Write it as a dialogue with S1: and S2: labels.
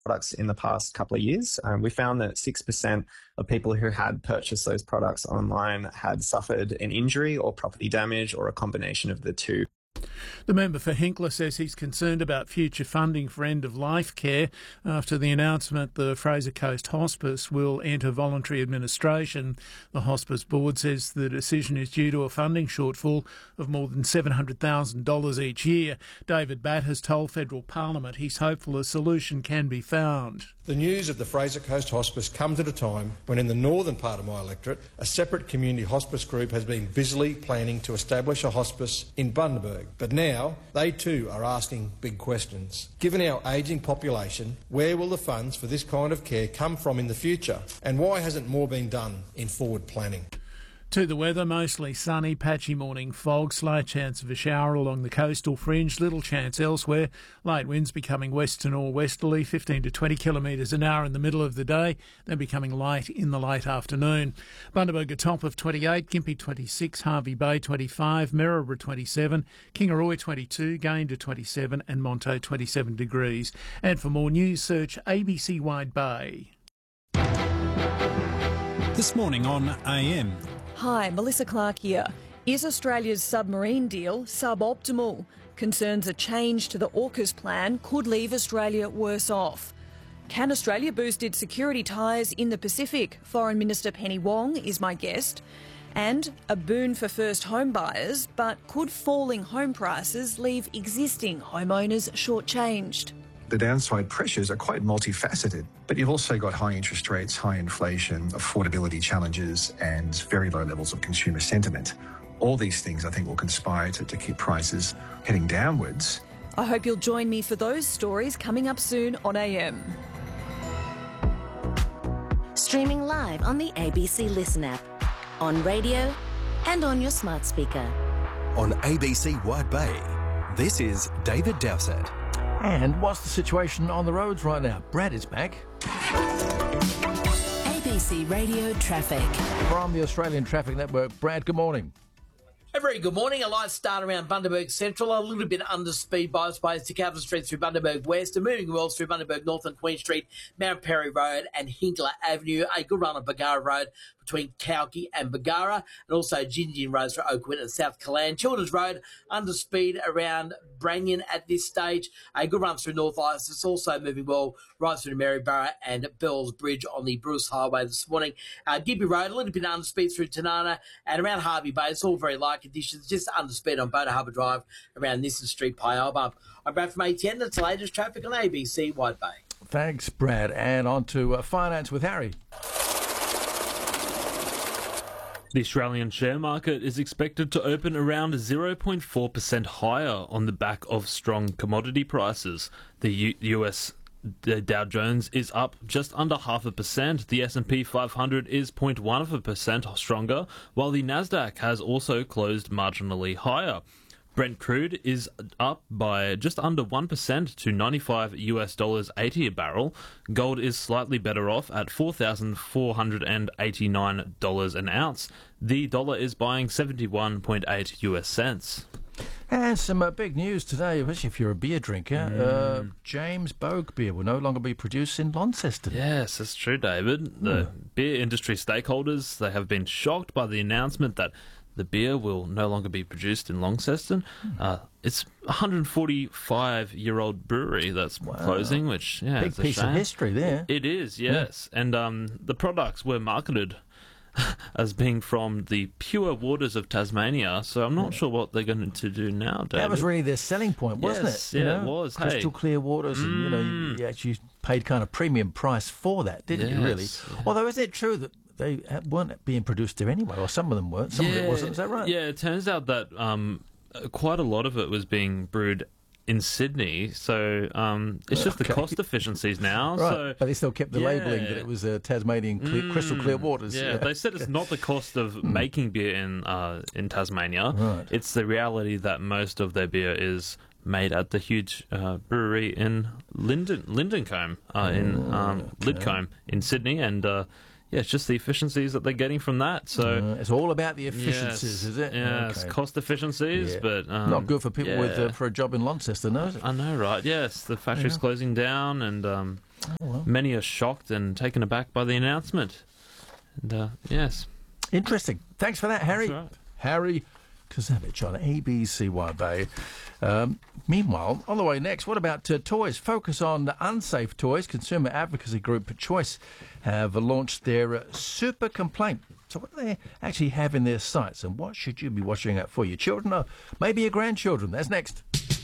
S1: products in the past couple of years. We found that 6% of people who had purchased those products online had suffered an injury or property damage or a combination of the two.
S2: The member for Hinkler says he's concerned about future funding for end-of-life care after the announcement the Fraser Coast Hospice will enter voluntary administration. The Hospice Board says the decision is due to a funding shortfall of more than $700,000 each year. David Batt has told Federal Parliament he's hopeful a solution can be found.
S3: The news of the Fraser Coast Hospice comes at a time when in the northern part of my electorate, a separate community hospice group has been busily planning to establish a hospice in Bundaberg. But now they too are asking big questions. Given our ageing population, where will the funds for this kind of care come from in the future? And why hasn't more been done in forward planning?
S2: To the weather, mostly sunny, patchy morning fog, slight chance of a shower along the coastal fringe, little chance elsewhere. Light winds becoming west to northwesterly, 15 to 20 kilometres an hour in the middle of the day, then becoming light in the late afternoon. Bundaberg a top of 28, Gympie 26, Hervey Bay 25, Maryborough 27, Kingaroy 22, Gain to 27 and Monto 27 degrees. And for more news, search ABC Wide Bay.
S4: This morning on AM.
S5: Hi, Melissa Clark here. Is Australia's submarine deal suboptimal? Concerns a change to the AUKUS plan could leave Australia worse off. Can Australia boost its security ties in the Pacific? Foreign Minister Penny Wong is my guest. And a boon for first home buyers, but could falling home prices leave existing homeowners shortchanged?
S6: The downside pressures are quite multifaceted, but you've also got high interest rates, high inflation, affordability challenges, and very low levels of consumer sentiment. All these things, I think, will conspire to keep prices heading downwards.
S5: I hope you'll join me for those stories coming up soon on AM.
S7: Streaming live on the ABC Listen app, on radio and on your smart speaker.
S8: On ABC Wide Bay, this is David Dowsett.
S9: And what's the situation on the roads right now? Brad is back.
S7: ABC Radio Traffic.
S9: From the Australian Traffic Network, Brad, good morning.
S10: A very good morning. A light start around Bundaberg Central, a little bit under speed bypass to Calvin Street through Bundaberg West, and moving well through Bundaberg North and Queen Street, Mount Perry Road and Hinkler Avenue. A good run on Bargara Road between Tauki and Bargara, and also Gingin Road through Oakwood and South Killaan. Childers Road under speed around Branyan at this stage. A good run through North Ice. It's also moving well right through to Maryborough and Bells Bridge on the Bruce Highway this morning. Gympie Road, a little bit under speed through Tanana and around Hervey Bay. It's all very light conditions, just under speed on Boda Harbour Drive around Nissen Street, Pyalba. I'm Brad from ATN. That's the latest traffic on ABC Wide Bay.
S9: Thanks, Brad. And on to finance with Harry.
S11: The Australian share market is expected to open around 0.4% higher on the back of strong commodity prices. The US Dow Jones is up just under 0.5%. The S&P 500 is 0.1% stronger, while the Nasdaq has also closed marginally higher. Brent crude is up by just under 1% to $95.80 a barrel. Gold is slightly better off at $4,489 an ounce. The dollar is buying 71.8 US cents.
S9: And some big news today, especially if you're a beer drinker. James Bogue beer will no longer be produced in Launceston.
S11: Yes, that's true, David. The beer industry stakeholders, they have been shocked by the announcement that the beer will no longer be produced in Launceston. It's a 145-year-old brewery that's closing, which, yeah,
S9: big piece of history there.
S11: It is, yes. Yeah. And the products were marketed as being from the pure waters of Tasmania, so I'm not sure what they're going to do now, David.
S9: That was really their selling point, wasn't it?
S11: Yeah, it was.
S9: Crystal clear waters, and you actually paid kind of premium price for that, didn't you, really? Yeah. Although, is it true that they weren't being produced there anyway, or some of them weren't, some of it wasn't, is that right?
S11: Yeah, it turns out that quite a lot of it was being brewed in Sydney, so it's just the cost efficiencies now.
S9: Right,
S11: so,
S9: but they still kept the labelling that it was Tasmanian crystal clear waters.
S11: Yeah, they said it's not the cost of making beer in Tasmania.
S9: Right.
S11: It's the reality that most of their beer is made at the huge brewery in Lindencombe, Lidcombe in Sydney, and it's just the efficiencies that they're getting from that. So
S9: it's all about the efficiencies, is it?
S11: Yes, cost efficiencies, but
S9: not good for people with for a job in Launceston, no? Is it?
S11: I know, right? Yes, the factory's closing down, and many are shocked and taken aback by the announcement. And yes,
S9: interesting. Thanks for that, Harry.
S11: That's right.
S9: Harry Kazavich on ABC Wide Bay. Meanwhile, on the way next, what about toys? Focus on unsafe toys. Consumer advocacy group Choice have launched their super complaint. So what do they actually have in their sights, and what should you be watching out for your children or maybe your grandchildren? That's next.